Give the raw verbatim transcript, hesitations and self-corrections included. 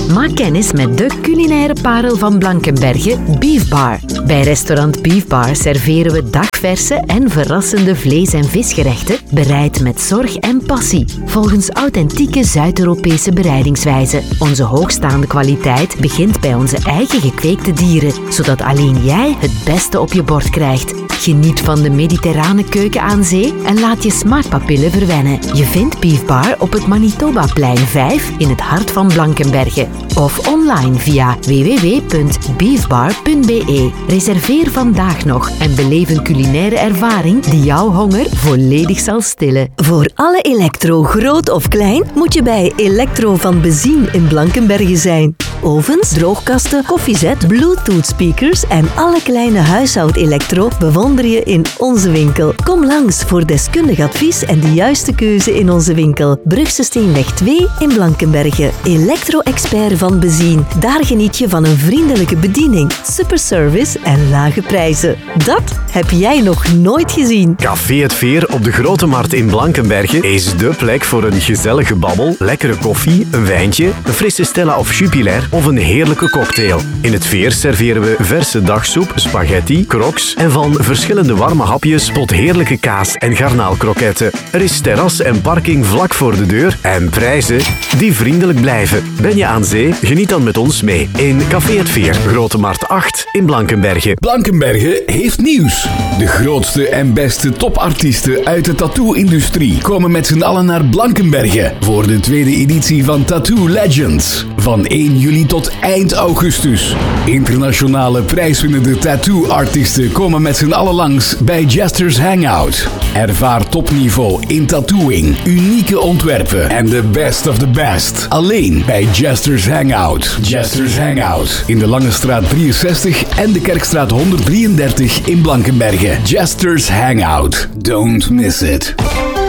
Maak kennis met de culinaire parel van Blankenberge, Beef Bar. Bij restaurant Beef Bar serveren we dagverse en verrassende vlees- en visgerechten, bereid met zorg en passie, volgens authentieke Zuid-Europese bereidingswijzen. Onze hoogstaande kwaliteit begint bij onze eigen gekweekte dieren, zodat alleen jij het beste op je bord krijgt. Geniet van de mediterrane keuken aan zee en laat je smaakpapillen verwennen. Je vindt Beef Bar op het Manitobaplein vijf in het hart van Blankenberge. Of online via w w w punt beefbar punt b e. Reserveer vandaag nog en beleef een culinaire ervaring die jouw honger volledig zal stillen. Voor alle elektro, groot of klein, moet je bij Elektro van Bezien in Blankenberge zijn. Ovens, droogkasten, koffiezet, bluetooth speakers en alle kleine huishoudelektro bewonder je in onze winkel. Kom langs voor deskundig advies en de juiste keuze in onze winkel. Brugse Steenweg twee in Blankenberge. Elektro-expert van Bezien. Daar geniet je van een vriendelijke bediening, superservice en lage prijzen. Dat heb jij nog nooit gezien. Café Het Veer op de Grote Markt in Blankenberge is dé plek voor een gezellige babbel, lekkere koffie, een wijntje, een frisse Stella of Jupiler of een heerlijke cocktail. In Het Veer serveren we verse dagsoep, spaghetti, crocs en van verschillende warme hapjes tot heerlijke kaas- en garnaalkroketten. Er is terras en parking vlak voor de deur en prijzen die vriendelijk blijven. Ben je aan zee? Geniet dan met ons mee in Café Het Veer, Grote Markt acht in Blankenberge. Blankenberge heeft nieuws. De grootste en beste topartiesten uit de tattoo-industrie komen met z'n allen naar Blankenberge voor de tweede editie van Tattoo Legends. Van één juli tot eind augustus. Internationale prijswinnende tattoo-artiesten komen met z'n allen langs bij Jesters Hangout. Ervaar topniveau in tattooing, unieke ontwerpen en the best of the best. Alleen bij Jesters Hangout. Jesters Hangout in de Lange Straat drieënzestig en de Kerkstraat honderddrieëndertig in Blankenberge. Jesters Hangout. Don't miss it.